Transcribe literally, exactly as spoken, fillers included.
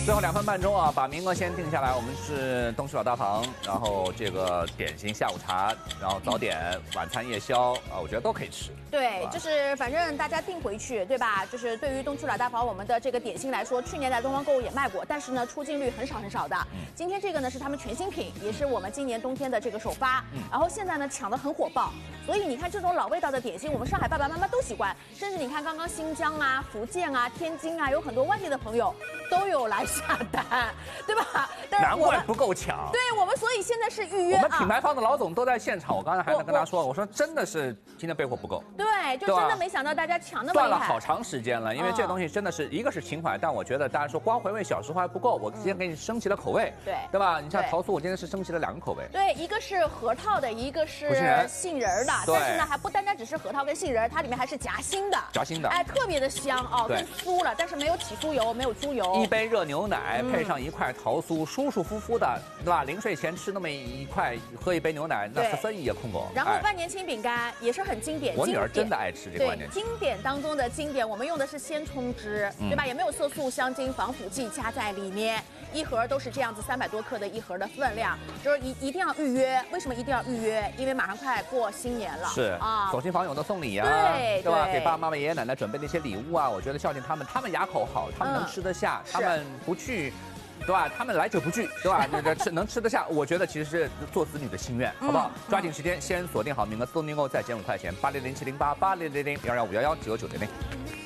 最后两分半钟啊，把名额先定下来。我们是东区老大堂，然后这个点心、下午茶，然后早点、晚餐、夜宵啊，我觉得都可以吃。 对，就是反正大家订回去，对吧？就是对于东区老大房我们的这个点心来说，去年在东方购物也卖过，但是呢，出镜率很少很少的。嗯、今天这个呢是他们全新品，也是我们今年冬天的这个首发。嗯、然后现在呢抢得很火爆，所以你看这种老味道的点心，我们上海爸爸妈妈都喜欢，甚至你看刚刚新疆啊、福建啊、天津啊，有很多外地的朋友都有来下单，对吧？但是难怪不够抢。 对我们，所以现在是预约。 我们品牌方的老总都在现场，我刚才还在跟他说，我说真的是今天备货不够。 对，就真的没想到大家抢那么厉害。 断了好长时间了，因为这个东西真的是一个是情怀，但我觉得大家说光回味小时候还不够，我今天给你升级了口味， 对对吧？你像桃酥，我今天是升级了两个口味。 对，一个是核桃的，一个是杏仁的，但是呢还不单单只是核桃跟杏仁，它里面还是夹心的， 夹心的， 哎，特别的香哦，更酥了，但是没有起酥油，没有猪油。 一杯热牛奶配上一块桃酥，舒舒服服的，对吧？临睡前吃那么一块，喝一杯牛奶，那十分也空够。 然后万年青饼干也是很经典， 我女儿真的爱吃这个万年青。 经典当中的经典，我们用的是鲜葱汁，对吧？也没有色素、香精、防腐剂加在里面，一盒都是这样子，三百多克的一盒的分量，就是一一定要预约。为什么一定要预约？因为马上快过新年了， 是啊，走亲访友的送礼啊， 对对吧？给爸爸妈妈、爷爷奶奶准备那些礼物啊，我觉得孝敬他们，他们牙口好，他们能吃得下，他们不去。对吧？他们来者不拒，对吧？那个吃能吃得下，我觉得其实是做子女的心愿，好不好？抓紧时间，先锁定好名额，自动订购再减五块钱，八零零七零八八零零零幺幺五幺幺九九零零。